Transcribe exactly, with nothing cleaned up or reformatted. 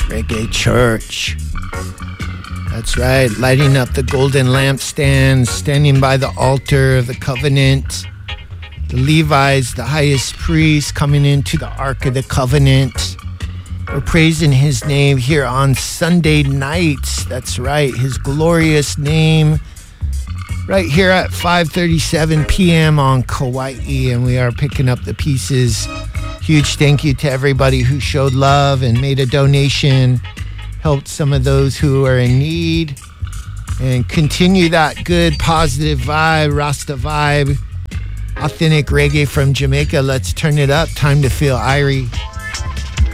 Reggae Church. That's right, lighting up the golden lampstands, standing by the altar of the covenant. The Levites, the highest priest, coming into the Ark of the Covenant. We're praising his name here on Sunday nights. That's right, his glorious name. Right here at five thirty-seven p.m. on Kauai, and we are picking up the pieces. Huge thank you to everybody who showed love and made a donation, helped some of those who are in need, and continue that good, positive vibe, Rasta vibe, authentic reggae from Jamaica. Let's turn it up. Time to feel irie.